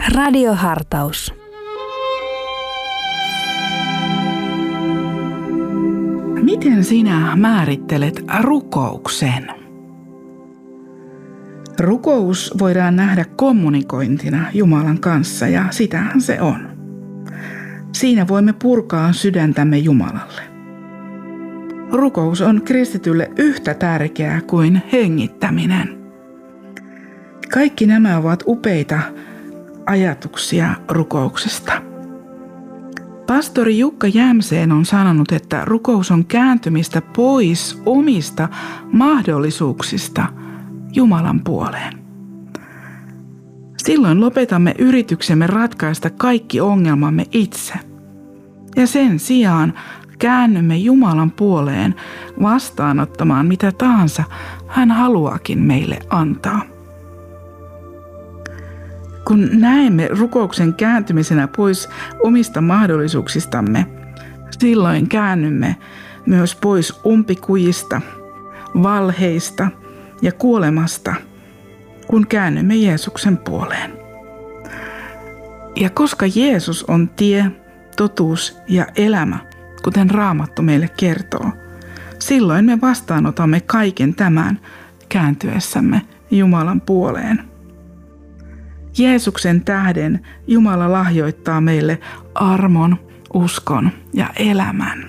Radiohartaus. Miten sinä määrittelet rukouksen? Rukous voidaan nähdä kommunikointina Jumalan kanssa ja sitähän se on. Siinä voimme purkaa sydäntämme Jumalalle. Rukous on kristitylle yhtä tärkeää kuin hengittäminen. Kaikki nämä ovat upeita ajatuksia rukouksesta. Pastori Jukka Jämseen on sanonut, että rukous on kääntymistä pois omista mahdollisuuksista Jumalan puoleen. Silloin lopetamme yrityksemme ratkaista kaikki ongelmamme itse. Ja sen sijaan käännymme Jumalan puoleen vastaanottamaan mitä tahansa hän haluaakin meille antaa. Kun näemme rukouksen kääntymisenä pois omista mahdollisuuksistamme, silloin käännymme myös pois umpikujista, valheista ja kuolemasta, kun käännymme Jeesuksen puoleen. Ja koska Jeesus on tie, totuus ja elämä, kuten Raamattu meille kertoo, silloin me vastaanotamme kaiken tämän kääntyessämme Jumalan puoleen. Jeesuksen tähden Jumala lahjoittaa meille armon, uskon ja elämän.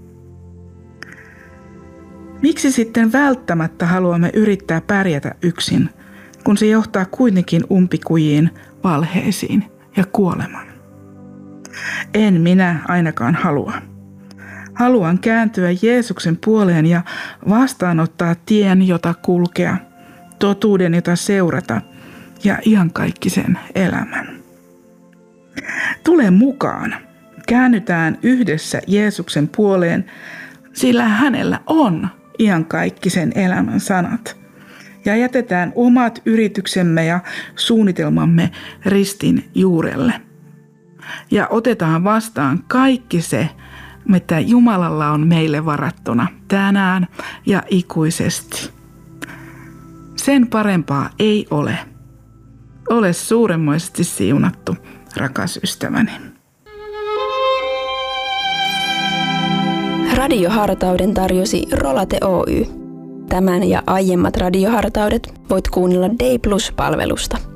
Miksi sitten välttämättä haluamme yrittää pärjätä yksin, kun se johtaa kuitenkin umpikujiin, valheisiin ja kuolemaan? En minä ainakaan halua. Haluan kääntyä Jeesuksen puoleen ja vastaanottaa tien, jota kulkea, totuuden, jota seurata ja iankaikkisen elämän. Tule mukaan. Käännytään yhdessä Jeesuksen puoleen, sillä hänellä on iankaikkisen elämän sanat. Ja jätetään omat yrityksemme ja suunnitelmamme ristin juurelle. Ja otetaan vastaan kaikki se, mitä Jumalalla on meille varattuna tänään ja ikuisesti. Sen parempaa ei ole. Ole suuremmoisesti siunattu, rakas ystäväni. Radiohartauden tarjosi Rolate Oy. Tämän ja aiemmat radiohartaudet voit kuunnella Day Plus-palvelusta.